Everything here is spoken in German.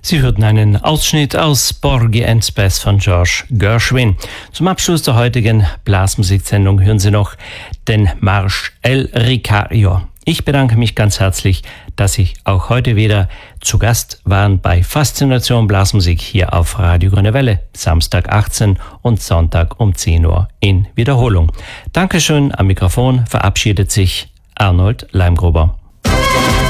Sie hörten einen Ausschnitt aus Porgy and Bess von George Gershwin. Zum Abschluss der heutigen Blasmusiksendung hören Sie noch den Marsch El Ricario. Ich bedanke mich ganz herzlich, dass Sie auch heute wieder zu Gast waren bei Faszination Blasmusik hier auf Radio Grüne Welle, Samstag 18 und Sonntag um 10 Uhr in Wiederholung. Dankeschön, am Mikrofon verabschiedet sich Arnold Leimgruber.